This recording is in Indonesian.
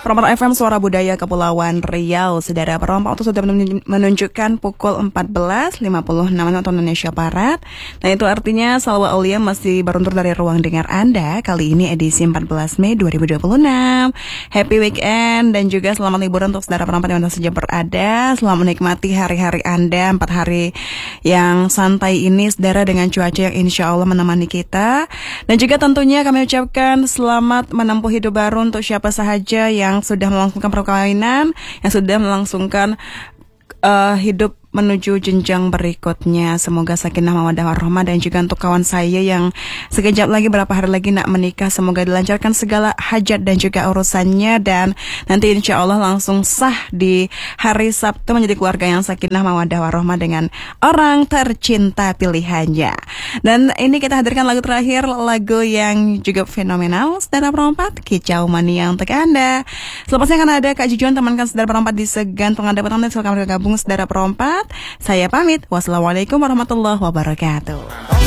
Perompak FM Suara Budaya Kepulauan Riau. Saudara perompak itu sudah menunjukkan pukul 14.56 waktu Indonesia Barat. Nah itu artinya Salwa Aulia masih beruntur dari ruang dengar Anda. Kali ini edisi 14 Mei 2026. Happy weekend dan juga selamat liburan untuk saudara perompak di mana saja berada. Selamat menikmati hari-hari Anda, 4 hari yang santai ini saudara, dengan cuaca yang insya Allah menemani kita. Dan juga tentunya kami ucapkan selamat menempuh hidup baru untuk siapa sahaja yang sudah melangsungkan perkawinan, yang sudah melangsungkan hidup menuju jenjang berikutnya. Semoga sakinah mawaddah warahmah. Dan juga untuk kawan saya yang sekejap lagi, berapa hari lagi nak menikah, semoga dilancarkan segala hajat dan juga urusannya, dan nanti insya Allah langsung sah di hari Sabtu menjadi keluarga yang sakinah mawaddah warahmah dengan orang tercinta pilihannya. Dan ini kita hadirkan lagu terakhir, lagu yang juga fenomenal saudara perompak, Kicau Mania untuk Anda. Selepasnya akan ada Kak Jujuan temankan saudara perompak di segan pengadaan. Silakan bergabung saudara perompak. Saya pamit. Wassalamualaikum warahmatullahi wabarakatuh.